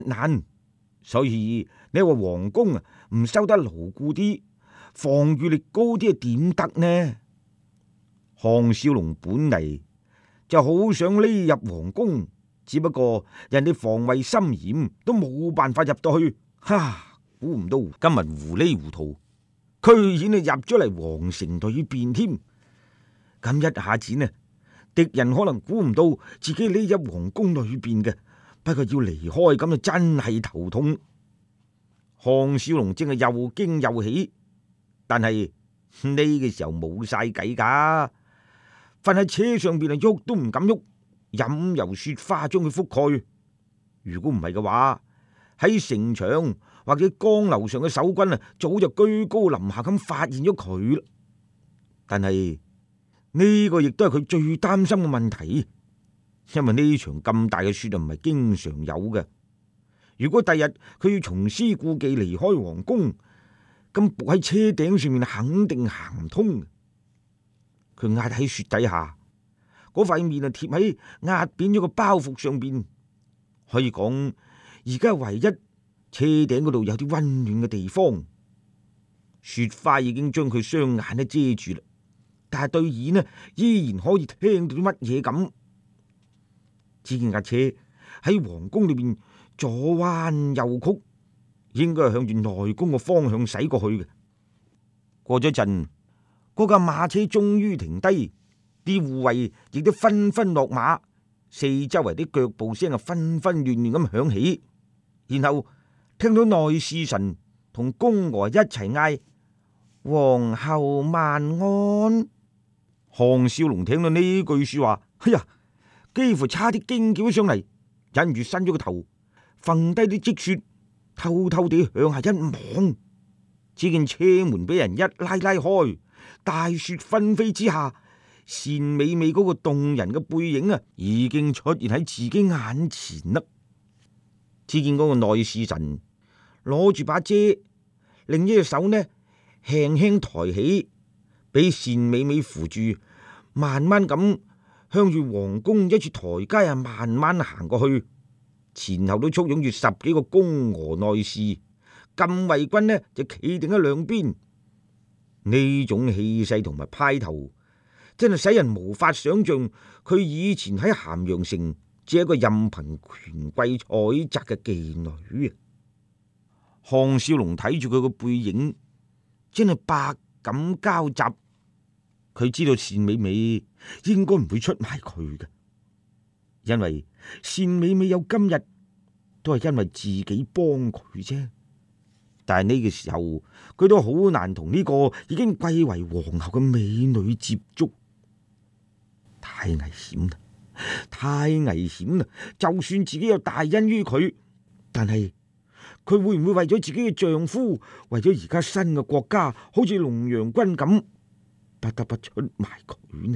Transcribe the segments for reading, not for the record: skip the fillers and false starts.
難，所以你話皇宮唔修得牢固啲，防禦力高啲，點得呢？項少龍本嚟就好想匿入皇宮，只不過人哋防衛森嚴，都冇辦法入到去。估唔到今日糊裏糊塗，居然入咗嚟皇城裏邊添。咁一下子呢，敵人可能估唔到自己匿入皇宮裏邊嘅，不過要離開咁就真係頭痛。項少龍正係又驚又喜，但係呢個時候冇晒計噶，瞓喺車上邊啊，喐都唔敢喐，任由雪花將佢覆蓋。如果唔係嘅話，喺城牆或者江樓上嘅守軍啊，早就居高臨下咁發現咗佢啦。但係呢個亦都係佢最擔心嘅問題，因為呢場咁大嘅雪啊，唔係經常有嘅。如果第日佢要重施故技離開皇宮，咁伏喺車頂上面肯定行唔通。佢壓喺雪底下，嗰塊面啊貼喺壓扁咗個包袱上邊，可以講而家唯一車頂嗰度有啲溫暖嘅地方。雪花已經將佢雙眼都遮住啦，但係對耳呢依然可以聽到啲乜嘢咁。只見架車喺皇宮裏邊左彎右曲，應該係向住內宮嘅方向駛過去嘅。過咗陣，嗰架馬車終於停低，啲護衛亦都紛紛落馬，四周圍啲腳步聲啊紛紛亂亂咁響起，然後聽到內侍臣同宮娥一齊嗌皇后萬安。項少龍聽到呢句說話，哎呀，幾乎差啲驚叫咗上嚟，忍住伸咗個頭，揈低啲積雪，偷偷地向下一望，只見車門俾人一拉開，大雪紛飛之下，單美美嗰個動人嘅背影啊，已經出現喺自己眼前啦。只見嗰個內侍臣攞住把遮，另一隻手呢輕輕抬起，俾單美美扶住，慢慢咁向住皇宮一處台階啊，慢慢行過去。前後都簇擁住10幾個宮娥內侍，禁衛軍呢就企定喺兩邊。呢種氣勢同埋派頭，真係使人無法想象佢以前喺咸陽城只係一個任憑權貴採摘嘅妓女啊！項少龍睇住佢個背影，真係百感交集。佢知道單美美應該唔會出賣佢嘅，因為單美美有今日都係因為自己幫佢啫。但係呢個時候，佢都好難同呢個已經貴為皇后嘅美女接觸，太危險啦，太危險啦！就算自己有大恩於佢，但係佢會唔會為咗自己嘅丈夫，為咗而家新嘅國家，好似龍陽君咁，不得不出賣佢呢？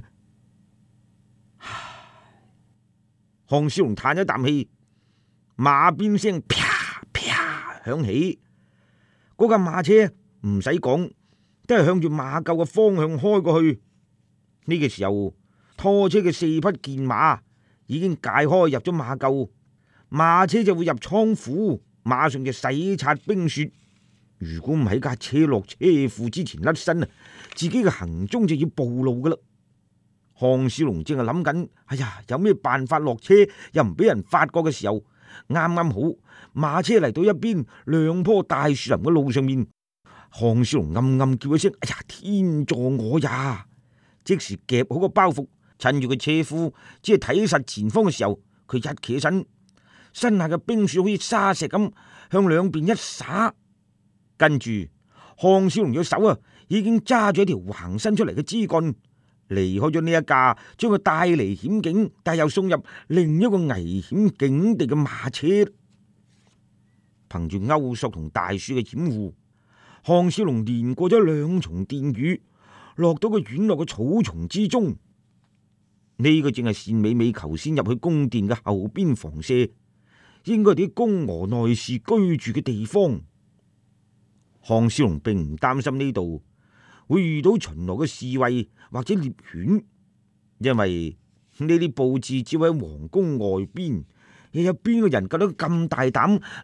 項少龍嘆一啖氣，馬鞭聲啪啪響起，嗰架馬車唔使講，都係向住馬厩嘅方向開過去。呢個時候，拖車嘅4匹健馬已經解開入咗馬厩，馬車就會入倉庫，馬上就洗刷冰雪。如果唔喺架車落車庫之前甩身啊，自己嘅行蹤就要暴露噶啦。項少龍正係諗緊，哎呀，有咩辦法落車又唔俾人發覺嘅時候，啱啱好馬車嚟到一邊2棵大樹林嘅路上面，項少龍暗暗叫一聲，哎呀，天助我呀！即時夾好個包袱，趁住個車夫只係睇實前方嘅時候，佢一企起身，身下嘅冰雪好似沙石咁向兩邊一灑，跟住項少龍嘅手啊已經揸住一條橫伸出嚟嘅枝幹，離開咗呢一架將佢帶嚟險境，但又送入另一個危險境地嘅馬車。憑住勾索同大樹嘅掩護，項少龍連過咗2重殿宇，落到個院落嘅草叢之中。呢個正係單美美求先入去宮殿嘅後邊房舍，應該係啲宮娥內侍居住嘅地方。項少龍並唔擔心呢度會遇到巡邏嘅侍衛或者獵犬，因為呢啲佈置只喺皇宮外邊， 又有邊個人夠得咁大膽